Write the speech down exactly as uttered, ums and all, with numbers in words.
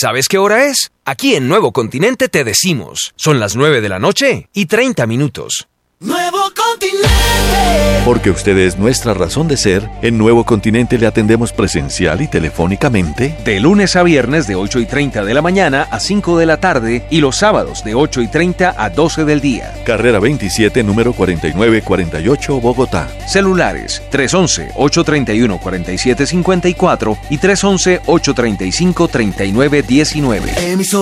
¿Sabes qué hora es? Aquí en Nuevo Continente te decimos. Son las nueve de la noche y treinta minutos. Nuevo Continente. Porque usted es nuestra razón de ser, en Nuevo Continente le atendemos presencial y telefónicamente de lunes a viernes de ocho y treinta de la mañana a cinco de la tarde y los sábados de ocho y treinta a doce del día. Carrera veintisiete, número cuarenta y nueve cuarenta y ocho, Bogotá. Celulares tres once, ocho treinta y uno, cuarenta y siete cincuenta y cuatro y tres once, ocho treinta y cinco, treinta y nueve diecinueve. Emisor